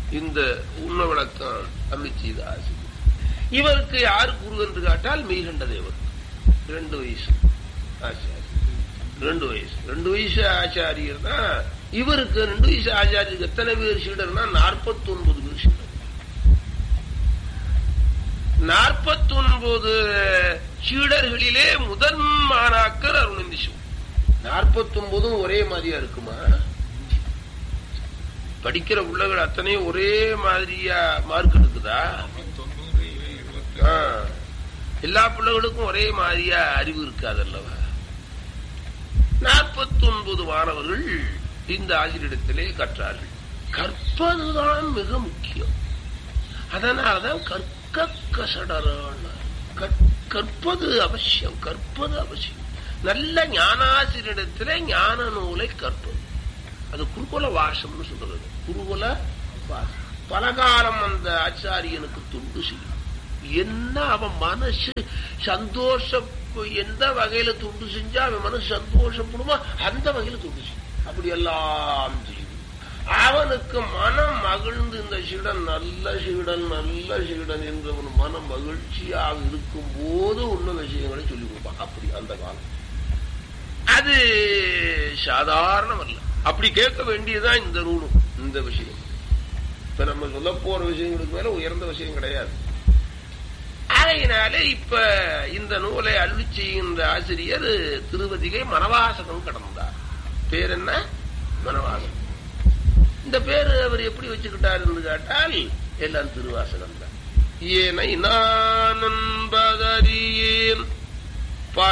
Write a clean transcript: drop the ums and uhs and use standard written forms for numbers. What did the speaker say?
இந்த உண்மை விளக்கம் அருளி செய்த ஆசிரியர். இவருக்கு யாரு குரு என்று கேட்டால் மெய்கண்ட தேவர். 2 வயசு ஆச்சாரியர். 2 வயசு ஆச்சாரியர் தான் இவருக்கு. 2 வயசு ஆச்சாரியருக்கு எத்தனை பேர் சீடர்னா 49 பேர் சீடர். 49 சீடர்களிலே முதல் மாணாக்கர் அருணந்தி சிவம். 49 ஒரே மாதிரியா இருக்குமா? படிக்கிற பிள்ளைகள் அத்தனையும் ஒரே மாதிரியா மார்க் எடுக்குதா? எல்லா பிள்ளைகளுக்கும் ஒரே மாதிரியா அறிவு இருக்காதல்லவா? 49 மாணவர்கள் இந்த ஆசிரியரிடத்திலே கற்றார்கள். கற்பதுதான் மிக முக்கியம். அதனாலதான் கற்க கசடரான கற்பது அவசியம். கற்பது அவசியம். நல்ல ஞானாசிரியரிடத்திலே ஞான நூலை கற்பது. அது குருகுல வாசம்னு சொல்றது. குருகுல வாசம். பலகாலம் அந்த ஆச்சாரியனுக்கு தொண்டு செய்யும். என்ன அவன் மனசு சந்தோஷம், எந்த வகையில தொண்டு செஞ்சா அவன் மனசு சந்தோஷப்படுமோ அந்த வகையில தொண்டு செய்யும். அப்படி எல்லாம் செய்யும். அவனுக்கு மனம் மகிழ்ந்து இந்த சீடன் நல்ல சீடன் நல்ல சீடன் என்றவன் மனம் மகிழ்ச்சியாக இருக்கும் போது உண்மை விஷயங்களை சொல்லிக் கொடுப்பான். அப்படி அந்த காலம் அது சாதாரணம் அல்ல. அப்படி கேட்க வேண்டியதுதான் இந்த நூலும் இந்த விஷயம். இப்ப நம்ம சொல்ல போற விஷயங்களுக்கு மேல உயர்ந்த விஷயம் கிடையாது. ஆகையினாலே இப்ப இந்த நூலை அருளி செய்கின்ற ஆசிரியர் திருவதிகை மனவாசகம் கடந்தார். பேர் என்ன? மனவாசகம். இந்த பேரு அவர் எப்படி வச்சுக்கிட்டார் என்று கேட்டால் எல்லாம் திருவாசகம் தான். ஏனை நான் என்பதறியேன்